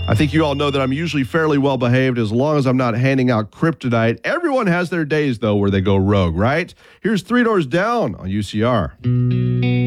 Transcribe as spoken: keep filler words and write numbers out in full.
I think you all know that I'm usually fairly well behaved as long as I'm not handing out kryptonite. Everyone has their days, though, where they go rogue, right? Here's Three Doors Down on U C R.